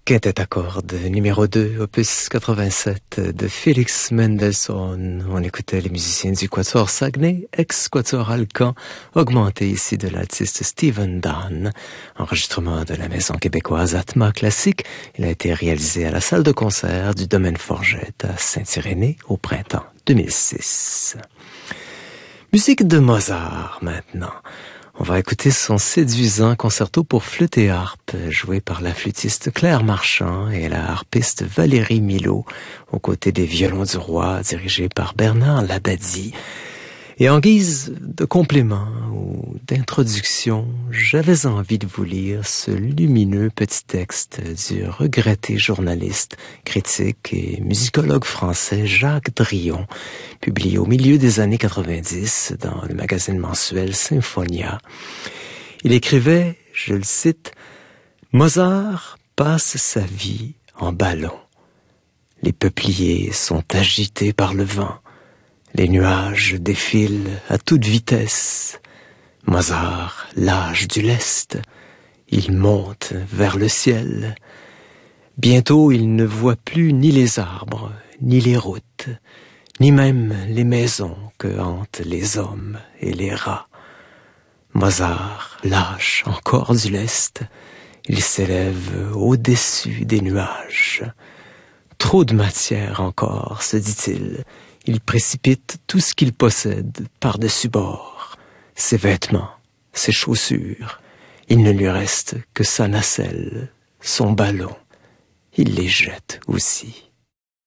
Quintet à cordes, numéro 2, opus 87 de Félix Mendelssohn. On écoutait les musiciens du Quatuor Saguenay, ex-Quatuor Alcan, augmenté ici de l'artiste Stephen Donne. Enregistrement de la maison québécoise Atma Classique. Il a été réalisé à la salle de concert du Domaine Forgette à Saint-Irénée au printemps 2006. Musique de Mozart maintenant. On va écouter son séduisant concerto pour flûte et harpe, joué par la flûtiste Claire Marchand et la harpiste Valérie Milot, aux côtés des violons du roi, dirigés par Bernard Labadie. Et en guise de complément ou d'introduction, j'avais envie de vous lire ce lumineux petit texte du regretté journaliste, critique et musicologue français Jacques Drillon, publié au milieu des années 90 dans le magazine mensuel Symphonia. Il écrivait, je le cite, « Mozart passe sa vie en ballon. Les peupliers sont agités par le vent. Les nuages défilent à toute vitesse. Mozart lâche du lest. Il monte vers le ciel. Bientôt il ne voit plus ni les arbres, ni les routes, ni même les maisons que hantent les hommes et les rats. Mozart lâche encore du lest. Il s'élève au-dessus des nuages. Trop de matière encore, se dit-il. Il précipite tout ce qu'il possède par-dessus bord. Ses vêtements, ses chaussures. Il ne lui reste que sa nacelle, son ballon. Il les jette aussi.